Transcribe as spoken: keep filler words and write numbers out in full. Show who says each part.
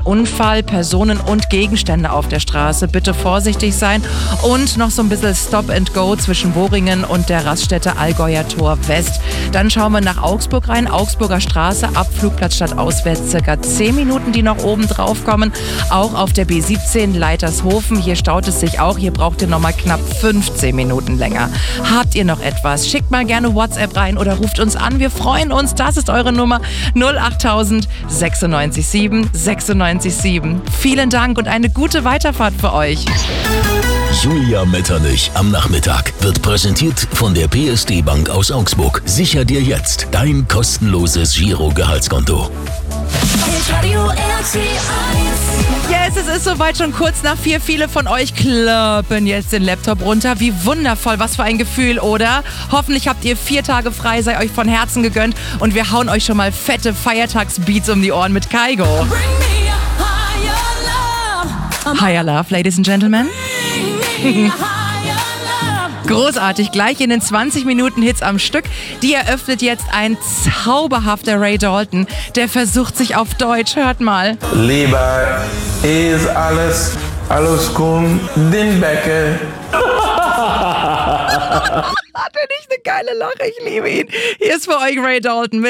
Speaker 1: Unfall, Personen und Gegenstände auf der Straße. Bitte vorsichtig sein. Und noch so ein bisschen Stop and Go zwischen Boringen und der Raststätte Allgäuer Tor West. Dann schauen wir nach Augsburg rein. Augsburger Straße, Abflugplatz statt auswärts, circa zehn Minuten, die noch oben drauf kommen. Auch auf der B siebzehn Leitershofen. Hier staut es sich auch. Hier braucht ihr noch mal knapp fünfzehn Minuten länger. Habt ihr noch etwas? Schickt mal gerne WhatsApp rein oder ruft uns an. Wir freuen uns. Das ist eure Nummer null achttausend sechsundneunzig sieben sechsundneunzig sieben. Vielen Dank und eine gute Weiterfahrt für euch.
Speaker 2: Julia Metternich am Nachmittag wird präsentiert von der P S D Bank aus Augsburg. Sicher dir jetzt dein kostenloses Giro-Gehaltskonto.
Speaker 1: Yes, es ist soweit, schon kurz nach vier. Viele von euch klappen jetzt den Laptop runter. Wie wundervoll, was für ein Gefühl, oder? Hoffentlich habt ihr vier Tage frei, sei euch von Herzen gegönnt und wir hauen euch schon mal fette Feiertagsbeats um die Ohren mit Kygo. Higher Love, Ladies and Gentlemen. Großartig, gleich in den zwanzig Minuten Hits am Stück. Die eröffnet jetzt ein zauberhafter Ray Dalton. Der versucht sich auf Deutsch. Hört mal.
Speaker 3: Lieber ist alles, alles gut, den Bäcker.
Speaker 1: Hat er nicht eine geile Lache? Ich liebe ihn. Hier ist für euch Ray Dalton mit